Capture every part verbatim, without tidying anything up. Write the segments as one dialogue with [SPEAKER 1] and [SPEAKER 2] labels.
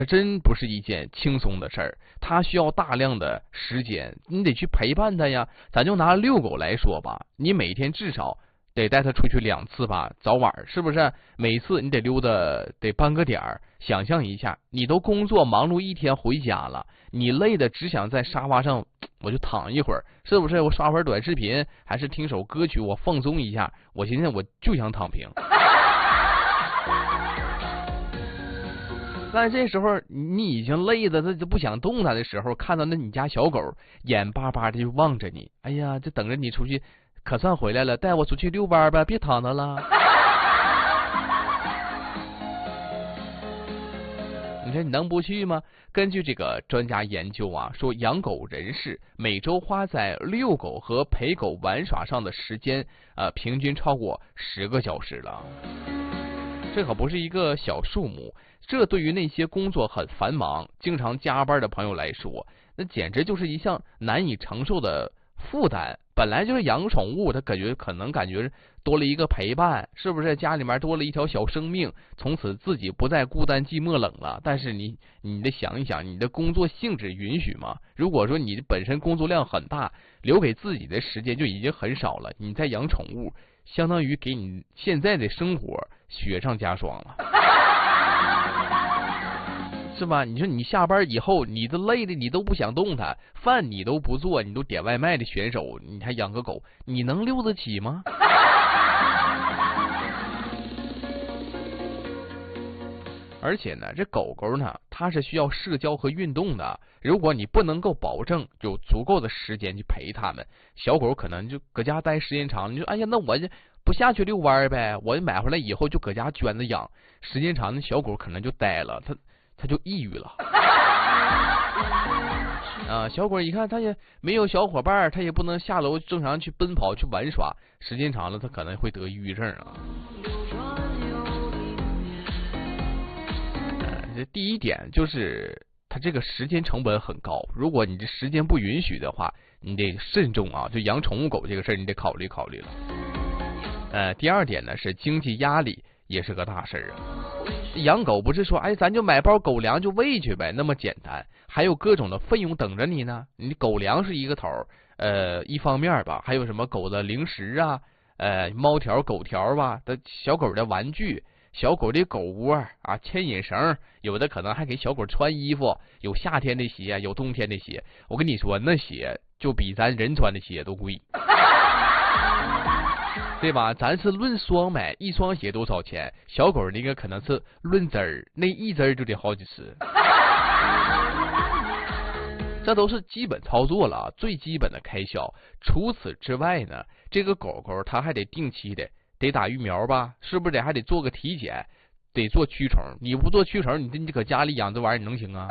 [SPEAKER 1] 真不是一件轻松的事儿，它需要大量的时间，你得去陪伴它呀。咱就拿遛狗来说吧，你每天至少得带它出去两次吧，早晚是不是？每次你得溜达得半个点儿。想象一下，你都工作忙碌一天回家了，你累的只想在沙发上我就躺一会儿，是不是？我刷会儿短视频，还是听首歌曲，我放松一下。我现在我就想躺平。但这时候你已经累的他就不想动弹的时候，看到那你家小狗眼巴巴的就望着你，哎呀，就等着你出去，可算回来了，带我出去遛弯吧，别躺着了。你说你能不去吗？根据这个专家研究啊，说养狗人士每周花在遛狗和陪狗玩耍上的时间，呃，平均超过十个小时了。这可不是一个小数目。这对于那些工作很繁忙、经常加班的朋友来说，那简直就是一项难以承受的负担。本来就是养宠物，他感觉可能感觉多了一个陪伴，是不是？家里面多了一条小生命，从此自己不再孤单、寂寞、冷了。但是你，你得想一想，你的工作性质允许吗？如果说你本身工作量很大，留给自己的时间就已经很少了，你再养宠物，相当于给你现在的生活雪上加霜了。是吧？你说你下班以后，你都累的，你都不想动弹，饭你都不做，你都点外卖的选手，你还养个狗，你能溜得起吗？而且呢，这狗狗呢，它是需要社交和运动的。如果你不能够保证有足够的时间去陪它们，小狗可能就搁家待时间长，你说哎呀，那我就不下去遛弯呗，我买回来以后就搁家圈着养，时间长，那小狗可能就呆了，它。他就抑郁了啊！小狗一看，他也没有小伙伴，他也不能下楼正常去奔跑去玩耍，时间长了，他可能会得抑郁症啊。呃，这第一点就是他这个时间成本很高，如果你这时间不允许的话，你得慎重啊！就养宠物狗这个事儿，你得考虑考虑了。呃，第二点呢是经济压力也是个大事儿啊。养狗不是说哎咱就买包狗粮就喂去呗那么简单，还有各种的费用等着你呢。你狗粮是一个头，呃一方面吧，还有什么狗的零食啊，呃猫条狗条吧，的小狗的玩具，小狗的狗窝啊，牵引绳，有的可能还给小狗穿衣服，有夏天的鞋，有冬天的鞋。我跟你说，那鞋就比咱人穿的鞋都贵。对吧？咱是论双买，一双鞋多少钱？小狗那个可能是论只儿，那一只儿就得好几十。这都是基本操作了，最基本的开销。除此之外呢，这个狗狗它还得定期的得打疫苗吧？是不是得还得做个体检，得做驱虫？你不做驱虫，你这你搁家里养这玩意儿，你能行啊？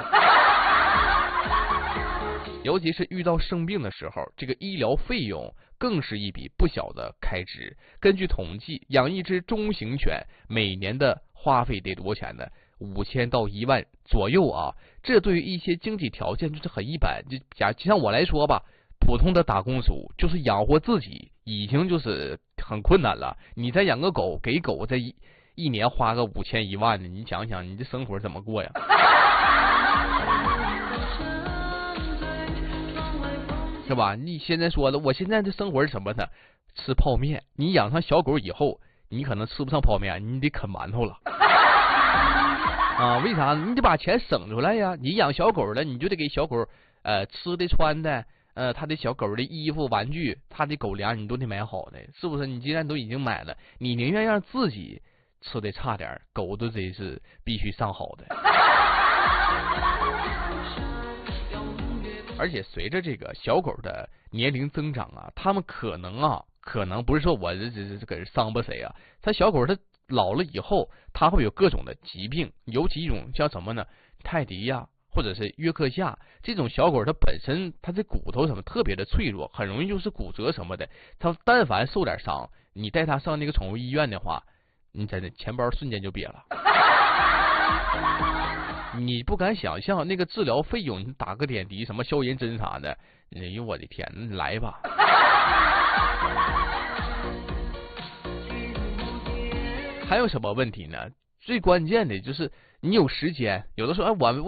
[SPEAKER 1] 尤其是遇到生病的时候，这个医疗费用更是一笔不小的开支。根据统计，养一只中型犬每年的花费得多钱呢？五千到一万左右啊！这对于一些经济条件就是很一般，就假就像我来说吧，普通的打工族就是养活自己已经就是很困难了。你再养个狗，给狗这一一年花个五千一万的，你想想你这生活怎么过呀？是吧？你现在说的，我现在的生活是什么呢？吃泡面。你养上小狗以后，你可能吃不上泡面，你得啃馒头了。啊，为啥？你得把钱省出来呀。你养小狗了，你就得给小狗呃吃的穿的，呃，它的小狗的衣服玩具，它的狗粮你都得买好的，是不是？你既然都已经买了，你宁愿让自己吃的差点，狗都得是必须上好的。而且随着这个小狗的年龄增长啊，它们可能啊，可能不是说我这这这搁伤吧谁啊，它小狗它老了以后，它会有各种的疾病，尤其一种叫什么呢？泰迪呀、啊，或者是约克夏这种小狗，它本身它的骨头什么特别的脆弱，很容易就是骨折什么的。它但凡受点伤，你带它上那个宠物医院的话，你真的钱包瞬间就瘪了。你不敢想象那个治疗费用，你打个点滴，什么消炎针啥的，哎呦我的天，来吧！还有什么问题呢？最关键的就是你有时间，有的时候哎，我